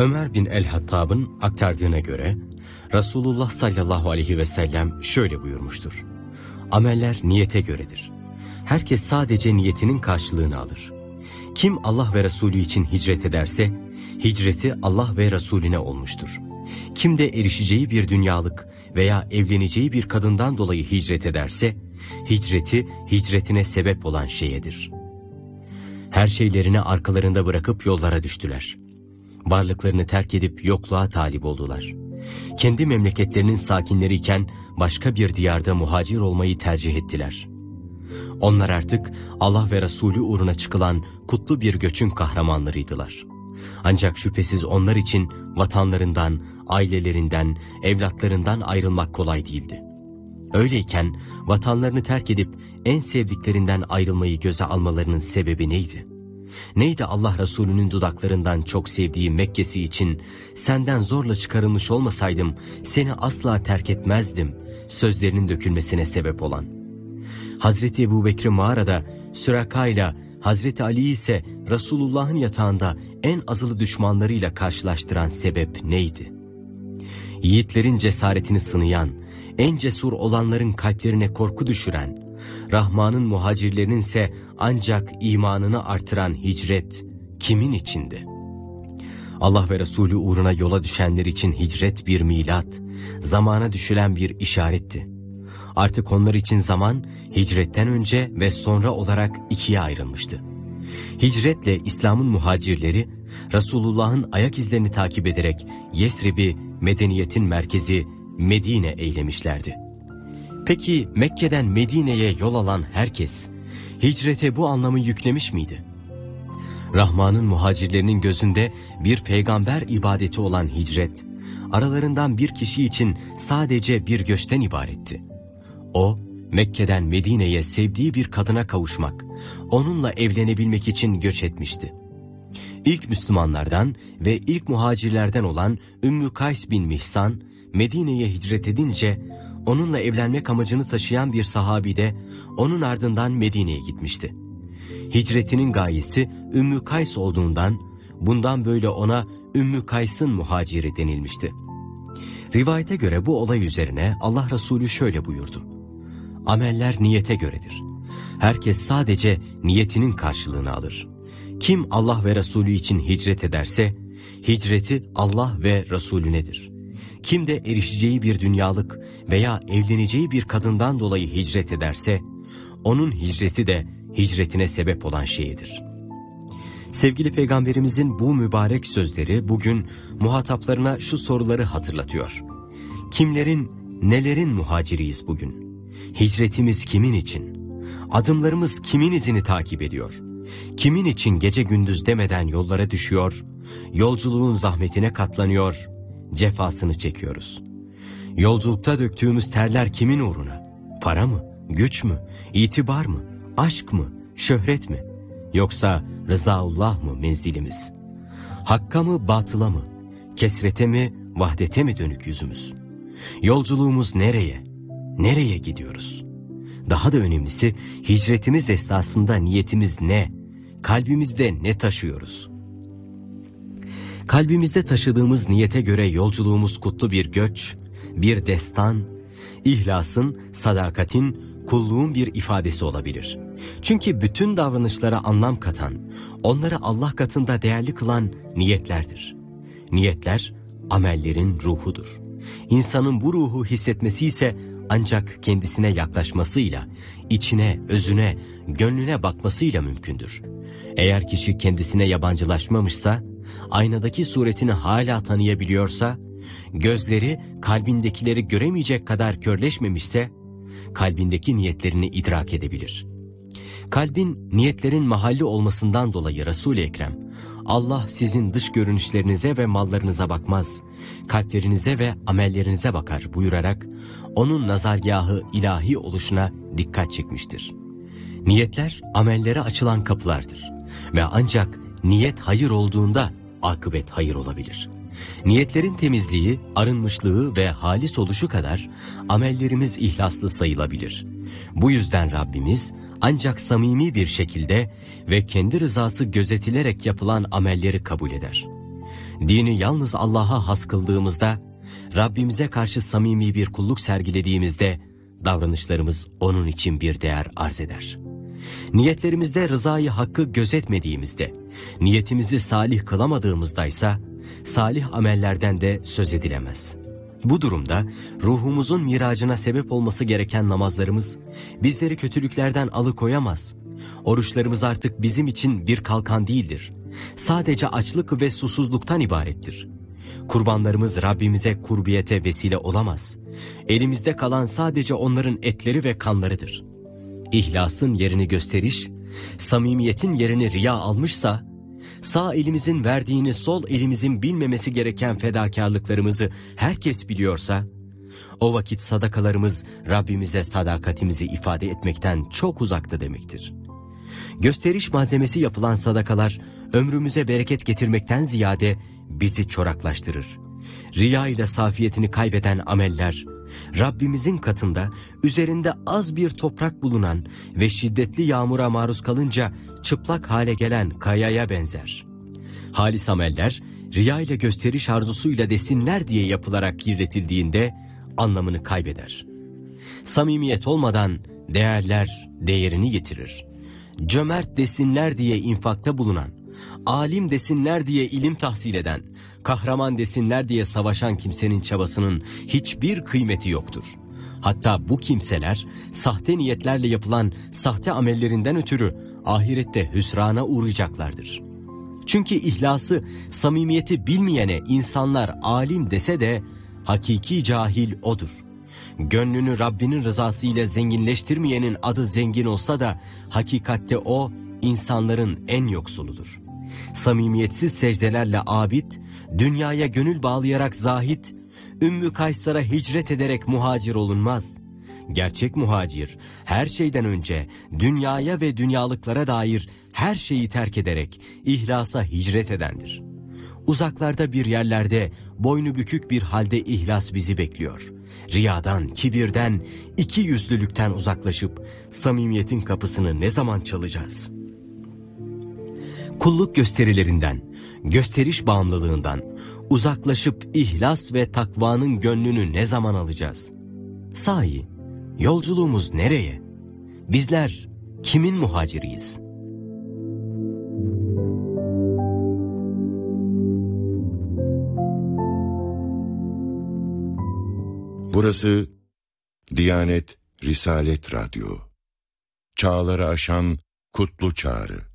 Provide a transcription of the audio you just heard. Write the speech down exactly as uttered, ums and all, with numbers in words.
Ömer bin el-Hattab'ın aktardığına göre Resulullah sallallahu aleyhi ve sellem şöyle buyurmuştur: Ameller niyete göredir. Herkes sadece niyetinin karşılığını alır. Kim Allah ve Resulü için hicret ederse, hicreti Allah ve Resulüne olmuştur. Kim de erişeceği bir dünyalık veya evleneceği bir kadından dolayı hicret ederse, hicreti hicretine sebep olan şeyedir. Her şeylerini arkalarında bırakıp yollara düştüler. Varlıklarını terk edip yokluğa talip oldular. Kendi memleketlerinin sakinleriyken başka bir diyarda muhacir olmayı tercih ettiler. Onlar artık Allah ve Resulü uğruna çıkılan kutlu bir göçün kahramanlarıydılar. Ancak şüphesiz onlar için vatanlarından, ailelerinden, evlatlarından ayrılmak kolay değildi. Öyleyken vatanlarını terk edip en sevdiklerinden ayrılmayı göze almalarının sebebi neydi? Neydi Allah Resulü'nün dudaklarından çok sevdiği Mekke'si için senden zorla çıkarılmış olmasaydım seni asla terk etmezdim sözlerinin dökülmesine sebep olan? Hazreti Ebubekir'i mağarada Süraka'yla, Hazreti Ali'yi ise Resulullah'ın yatağında en azılı düşmanlarıyla karşılaştıran sebep neydi? Yiğitlerin cesaretini sınayan, en cesur olanların kalplerine korku düşüren, Rahman'ın muhacirlerinin ise ancak imanını artıran hicret kimin içindi? Allah ve Resulü uğruna yola düşenler için hicret bir milat, zamana düşülen bir işaretti. Artık onlar için zaman hicretten önce ve sonra olarak ikiye ayrılmıştı. Hicretle İslam'ın muhacirleri Resulullah'ın ayak izlerini takip ederek Yesrib'i medeniyetin merkezi Medine eylemişlerdi. Peki Mekke'den Medine'ye yol alan herkes hicrete bu anlamı yüklemiş miydi? Rahman'ın muhacirlerinin gözünde bir peygamber ibadeti olan hicret, aralarından bir kişi için sadece bir göçten ibaretti. O, Mekke'den Medine'ye sevdiği bir kadına kavuşmak, onunla evlenebilmek için göç etmişti. İlk Müslümanlardan ve ilk muhacirlerden olan Ümmü Kays bin Mihsan, Medine'ye hicret edince, onunla evlenmek amacını taşıyan bir sahabi de onun ardından Medine'ye gitmişti. Hicretinin gayesi Ümmü Kays olduğundan, bundan böyle ona Ümmü Kays'ın muhaciri denilmişti. Rivayete göre bu olay üzerine Allah Resulü şöyle buyurdu: Ameller niyete göredir. Herkes sadece niyetinin karşılığını alır. Kim Allah ve Resulü için hicret ederse, hicreti Allah ve Resulünedir. Kim de erişeceği bir dünyalık veya evleneceği bir kadından dolayı hicret ederse, onun hicreti de hicretine sebep olan şeyidir. Sevgili Peygamberimizin bu mübarek sözleri bugün muhataplarına şu soruları hatırlatıyor. Kimlerin, nelerin muhaciriyiz bugün? Hicretimiz kimin için? Adımlarımız kimin izini takip ediyor? Kimin için gece gündüz demeden yollara düşüyor, yolculuğun zahmetine katlanıyor, cefasını çekiyoruz? Yolculukta döktüğümüz terler kimin uğruna? Para mı? Güç mü? İtibar mı? Aşk mı? Şöhret mi? Yoksa rızaullah mı menzilimiz? Hakka mı batıla mı? Kesrete mi vahdete mi dönük yüzümüz? Yolculuğumuz nereye? Nereye gidiyoruz? Daha da önemlisi hicretimiz esnasında niyetimiz ne? Kalbimizde ne taşıyoruz? Kalbimizde taşıdığımız niyete göre yolculuğumuz kutlu bir göç, bir destan, ihlasın, sadakatin, kulluğun bir ifadesi olabilir. Çünkü bütün davranışlara anlam katan, onları Allah katında değerli kılan niyetlerdir. Niyetler, amellerin ruhudur. İnsanın bu ruhu hissetmesi ise ancak kendisine yaklaşmasıyla, içine, özüne, gönlüne bakmasıyla mümkündür. Eğer kişi kendisine yabancılaşmamışsa, aynadaki suretini hala tanıyabiliyorsa, gözleri kalbindekileri göremeyecek kadar körleşmemişse, kalbindeki niyetlerini idrak edebilir. Kalbin niyetlerin mahalli olmasından dolayı Resul-i Ekrem, Allah sizin dış görünüşlerinize ve mallarınıza bakmaz, kalplerinize ve amellerinize bakar buyurarak, onun nazargahı ilahi oluşuna dikkat çekmiştir. Niyetler amellere açılan kapılardır ve ancak niyet hayır olduğunda akıbet hayır olabilir. Niyetlerin temizliği, arınmışlığı ve halis oluşu kadar amellerimiz ihlaslı sayılabilir. Bu yüzden Rabbimiz ancak samimi bir şekilde ve kendi rızası gözetilerek yapılan amelleri kabul eder. Dini yalnız Allah'a has kıldığımızda, Rabbimize karşı samimi bir kulluk sergilediğimizde, davranışlarımız onun için bir değer arz eder. Niyetlerimizde rızayı hakkı gözetmediğimizde, niyetimizi salih kılamadığımızdaysa, salih amellerden de söz edilemez. Bu durumda ruhumuzun miracına sebep olması gereken namazlarımız bizleri kötülüklerden alıkoyamaz. Oruçlarımız artık bizim için bir kalkan değildir. Sadece açlık ve susuzluktan ibarettir. Kurbanlarımız Rabbimize kurbiyete vesile olamaz. Elimizde kalan sadece onların etleri ve kanlarıdır. İhlasın yerini gösteriş, samimiyetin yerini riya almışsa, sağ elimizin verdiğini sol elimizin bilmemesi gereken fedakarlıklarımızı herkes biliyorsa, o vakit sadakalarımız Rabbimize sadakatimizi ifade etmekten çok uzakta demektir. Gösteriş malzemesi yapılan sadakalar ömrümüze bereket getirmekten ziyade bizi çoraklaştırır. Riya ile safiyetini kaybeden ameller, Rabbimizin katında üzerinde az bir toprak bulunan ve şiddetli yağmura maruz kalınca çıplak hale gelen kayaya benzer. Halis ameller, riya ile gösteriş arzusuyla desinler diye yapılarak kirletildiğinde anlamını kaybeder. Samimiyet olmadan değerler değerini yitirir. Cömert desinler diye infakta bulunan, alim desinler diye ilim tahsil eden, kahraman desinler diye savaşan kimsenin çabasının hiçbir kıymeti yoktur. Hatta bu kimseler sahte niyetlerle yapılan sahte amellerinden ötürü ahirette hüsrana uğrayacaklardır. Çünkü ihlası, samimiyeti bilmeyene insanlar alim dese de hakiki cahil odur. Gönlünü Rabbinin rızası ile zenginleştirmeyenin adı zengin olsa da hakikatte o insanların en yoksuludur. Samimiyetsiz secdelerle abid, dünyaya gönül bağlayarak zahit, Ümmü Kaysar'a hicret ederek muhacir olunmaz. Gerçek muhacir, her şeyden önce dünyaya ve dünyalıklara dair her şeyi terk ederek ihlasa hicret edendir. Uzaklarda bir yerlerde boynu bükük bir halde ihlas bizi bekliyor. Riyadan, kibirden, iki yüzlülükten uzaklaşıp samimiyetin kapısını ne zaman çalacağız? Kulluk gösterilerinden, gösteriş bağımlılığından uzaklaşıp ihlas ve takvanın gönlünü ne zaman alacağız? Sahi, yolculuğumuz nereye? Bizler kimin muhaciriyiz? Burası Diyanet Risalet Radyo. Çağları aşan kutlu çağrı.